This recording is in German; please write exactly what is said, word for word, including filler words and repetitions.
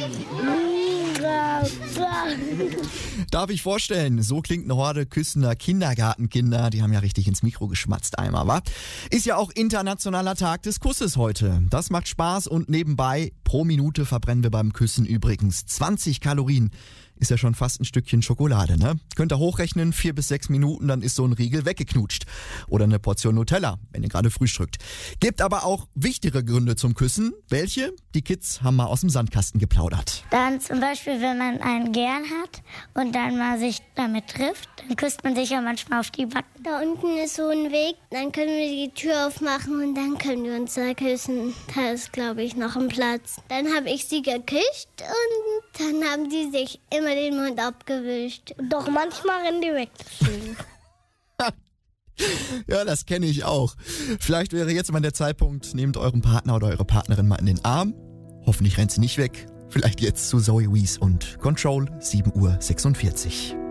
Darf ich vorstellen, so klingt eine Horde küssender Kindergartenkinder. Die haben ja richtig ins Mikro geschmatzt einmal, wa? Ist ja auch internationaler Tag des Kusses heute. Das macht Spaß und nebenbei, pro Minute verbrennen wir beim Küssen übrigens zwanzig Kalorien. Ist ja schon fast ein Stückchen Schokolade, ne? Könnt ihr hochrechnen, vier bis sechs Minuten, dann ist so ein Riegel weggeknutscht. Oder eine Portion Nutella, wenn ihr gerade frühstückt. Gibt aber auch wichtigere Gründe zum Küssen. Welche? Die Kids haben mal aus dem Sandkasten geplaudert. Dann zum Beispiel, wenn man einen gern hat und dann mal sich damit trifft, dann küsst man sich ja manchmal auf die Backen. Da unten ist so ein Weg, dann können wir die Tür aufmachen und dann können wir uns da küssen. Da ist, glaube ich, noch ein Platz. Dann habe ich sie geküsst und dann haben die sich immer den Mund abgewischt. Doch manchmal rennen die weg. Ja, das kenne ich auch. Vielleicht wäre jetzt mal der Zeitpunkt, nehmt euren Partner oder eure Partnerin mal in den Arm. Hoffentlich rennt sie nicht weg. Vielleicht jetzt zu Zoe Wees und Control, sieben Uhr sechsundvierzig.